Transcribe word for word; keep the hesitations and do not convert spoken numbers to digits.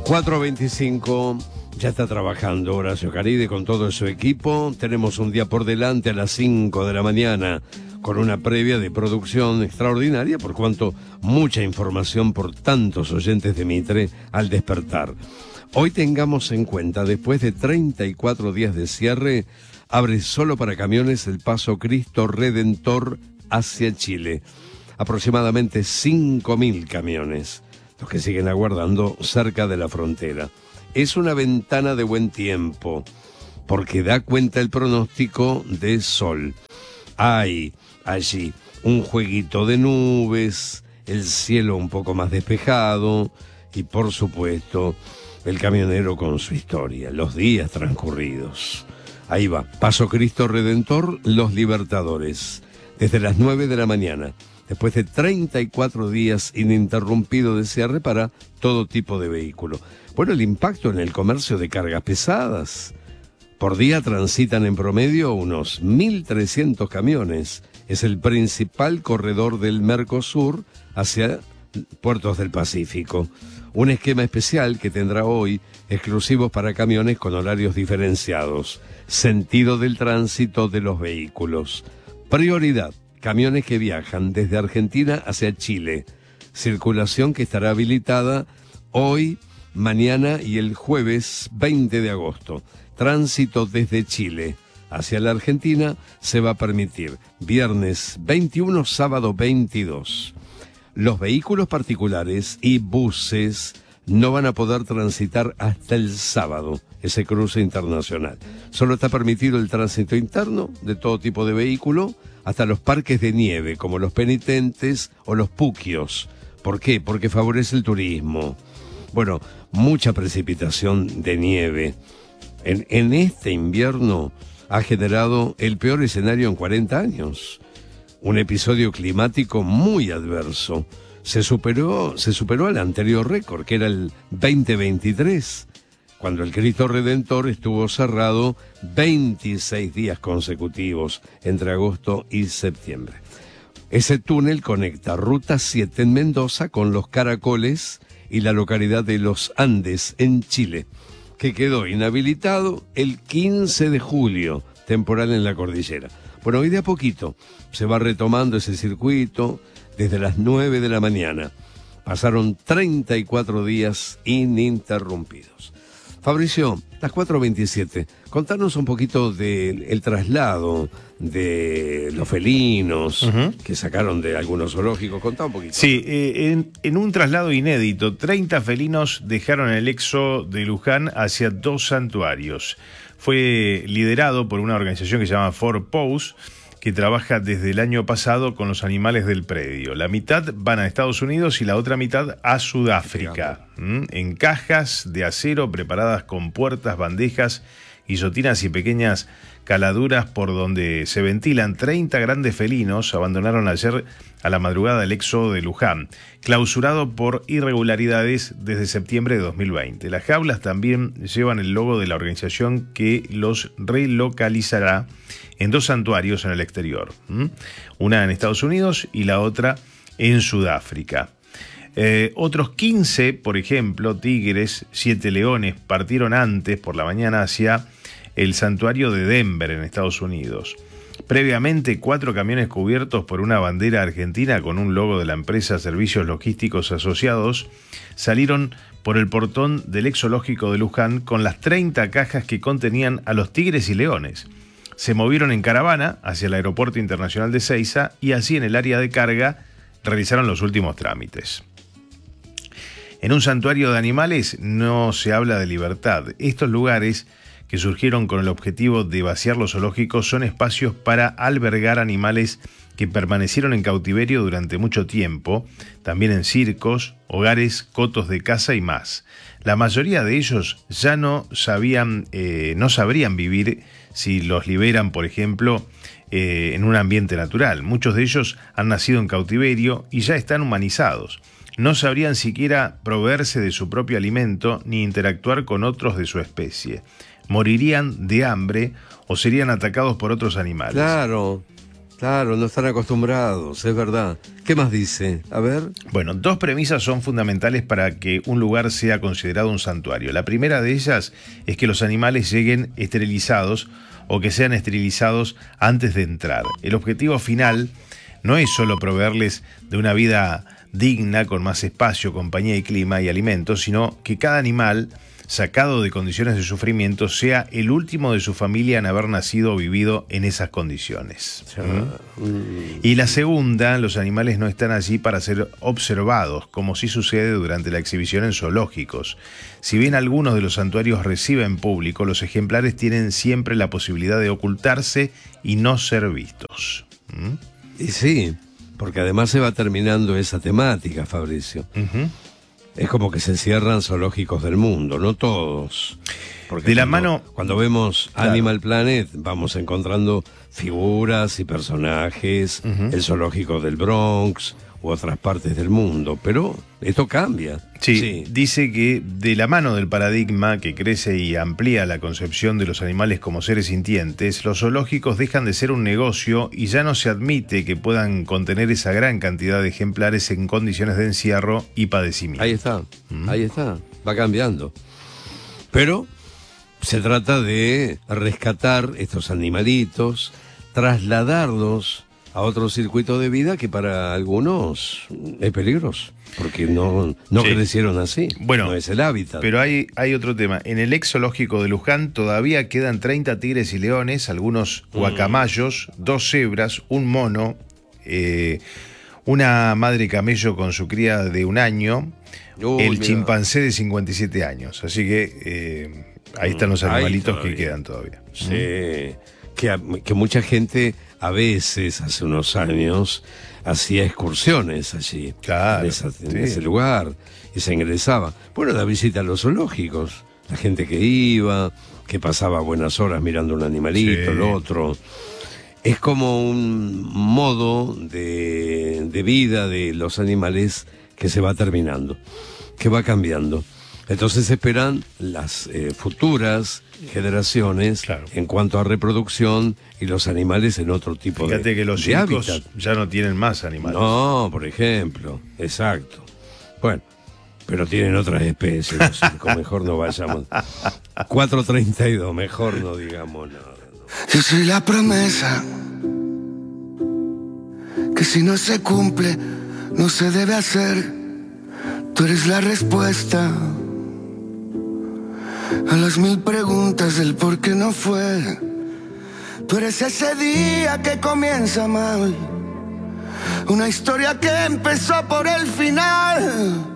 cuatro veinticinco, ya está trabajando Horacio Caride con todo su equipo. Tenemos un día por delante a las cinco de la mañana con una previa de producción extraordinaria, por cuanto mucha información por tantos oyentes de Mitre al despertar. Hoy tengamos en cuenta, después de treinta y cuatro días de cierre, abre solo para camiones el paso Cristo Redentor hacia Chile. Aproximadamente cinco mil camiones, los que siguen aguardando cerca de la frontera. Es una ventana de buen tiempo, porque da cuenta el pronóstico de sol. Hay allí un jueguito de nubes, el cielo un poco más despejado y, por supuesto, el camionero con su historia, los días transcurridos. Ahí va, Paso Cristo Redentor, Los Libertadores, desde las nueve de la mañana, después de treinta y cuatro días ininterrumpido de cierre para todo tipo de vehículo. Bueno, el impacto en el comercio de cargas pesadas. Por día transitan en promedio unos mil trescientos camiones. Es el principal corredor del Mercosur hacia puertos del Pacífico. Un esquema especial que tendrá hoy exclusivos para camiones con horarios diferenciados. Sentido del tránsito de los vehículos. Prioridad, camiones que viajan desde Argentina hacia Chile. Circulación que estará habilitada hoy, mañana y el jueves veinte de agosto. Tránsito desde Chile hacia la Argentina se va a permitir viernes veintiuno, sábado veintidós. Los vehículos particulares y buses no van a poder transitar hasta el sábado, ese cruce internacional. Solo está permitido el tránsito interno de todo tipo de vehículo, hasta los parques de nieve, como los penitentes o los puquios. ¿Por qué? Porque favorece el turismo. Bueno, mucha precipitación de nieve. En, en este invierno ha generado el peor escenario en cuarenta años. Un episodio climático muy adverso. Se superó, se superó al anterior récord, que era el veinte veintitrés, cuando el Cristo Redentor estuvo cerrado veintiséis días consecutivos entre agosto y septiembre. Ese túnel conecta Ruta siete en Mendoza con Los Caracoles y la localidad de Los Andes en Chile, que quedó inhabilitado el quince de julio, temporal en la cordillera. Bueno, hoy de a poquito se va retomando ese circuito desde las nueve de la mañana. Pasaron treinta y cuatro días ininterrumpidos. Fabricio, las cuatro veintisiete, contanos un poquito del traslado de los felinos uh-huh. que sacaron de algunos zoológicos. Contá un poquito. Sí, eh, en, en un traslado inédito, treinta felinos dejaron el éxodo de Luján hacia dos santuarios. Fue liderado por una organización que se llama Four Paws, que trabaja desde el año pasado con los animales del predio. La mitad van a Estados Unidos y la otra mitad a Sudáfrica, ¿Mm? en cajas de acero preparadas con puertas, bandejas, guillotinas y pequeñas caladuras por donde se ventilan. treinta grandes felinos abandonaron ayer a la madrugada el éxodo de Luján, clausurado por irregularidades desde septiembre de dos mil veinte. Las jaulas también llevan el logo de la organización que los relocalizará en dos santuarios en el exterior, ¿Mm? una en Estados Unidos y la otra en Sudáfrica. Eh, otros quince, por ejemplo, tigres, siete leones, partieron antes por la mañana hacia el santuario de Denver en Estados Unidos. Previamente, cuatro camiones cubiertos por una bandera argentina con un logo de la empresa Servicios Logísticos Asociados salieron por el portón del ex zoológico de Luján con las treinta cajas que contenían a los tigres y leones. Se movieron en caravana hacia el Aeropuerto Internacional de Ezeiza y así en el área de carga realizaron los últimos trámites. En un santuario de animales no se habla de libertad. Estos lugares, que surgieron con el objetivo de vaciar los zoológicos, son espacios para albergar animales que permanecieron en cautiverio durante mucho tiempo, también en circos, hogares, cotos de caza y más. La mayoría de ellos ya no sabían, eh, no sabrían vivir si los liberan, por ejemplo, eh, en un ambiente natural. Muchos de ellos han nacido en cautiverio y ya están humanizados. No sabrían siquiera proveerse de su propio alimento ni interactuar con otros de su especie. Morirían de hambre o serían atacados por otros animales. Claro. Claro, no están acostumbrados, es verdad. ¿Qué más dice? A ver. Bueno, dos premisas son fundamentales para que un lugar sea considerado un santuario. La primera de ellas es que los animales lleguen esterilizados o que sean esterilizados antes de entrar. El objetivo final no es solo proveerles de una vida digna, con más espacio, compañía y clima y alimentos, sino que cada animal, sacado de condiciones de sufrimiento, sea el último de su familia en haber nacido o vivido en esas condiciones. ¿Mm? Mm. Y la segunda, los animales no están allí para ser observados, como sí sucede durante la exhibición en zoológicos. Si bien algunos de los santuarios reciben público, los ejemplares tienen siempre la posibilidad de ocultarse y no ser vistos. ¿Mm? Y sí, porque además se va terminando esa temática, Fabricio. Uh-huh. Es como que se cierran zoológicos del mundo, no todos. Porque de la cuando, mano. Cuando vemos claro. Animal Planet, vamos encontrando figuras y personajes, uh-huh. el zoológico del Bronx u otras partes del mundo. Pero esto cambia. Sí, sí, dice que de la mano del paradigma que crece y amplía la concepción de los animales como seres sintientes, los zoológicos dejan de ser un negocio y ya no se admite que puedan contener esa gran cantidad de ejemplares en condiciones de encierro y padecimiento. Ahí está, ¿Mm? ahí está, va cambiando. Pero se trata de rescatar estos animalitos, trasladarlos a otro circuito de vida que para algunos es peligroso, porque no, no sí. crecieron así, bueno, no es el hábitat. Pero hay, hay otro tema. En el ex zoológico de Luján todavía quedan treinta tigres y leones, algunos guacamayos, mm. dos cebras, un mono, eh, una madre camello con su cría de un año, Uy, el mira. chimpancé de cincuenta y siete años. Así que eh, ahí están los animalitos que quedan todavía. Sí, ¿Mm? que, que mucha gente a veces, hace unos años, hacía excursiones allí, claro, en, esa, en sí. ese lugar, y se ingresaba. Bueno, la visita a los zoológicos, la gente que iba, que pasaba buenas horas mirando un animalito, sí. el otro. Es como un modo de, de vida de los animales que se va terminando, que va cambiando. Entonces esperan las eh, futuras generaciones claro. en cuanto a reproducción y los animales en otro tipo Fíjate de Fíjate que los de circos hábitat. Ya no tienen más animales. No, por ejemplo, exacto. Bueno, pero tienen otras especies, los circos, mejor no vayamos. cuatro treinta y dos, mejor no digamos nada. No. Yo soy la promesa que si no se cumple, no se debe hacer. Tú eres la respuesta a las mil preguntas del por qué no fue. Tú eres ese día que comienza mal, una historia que empezó por el final.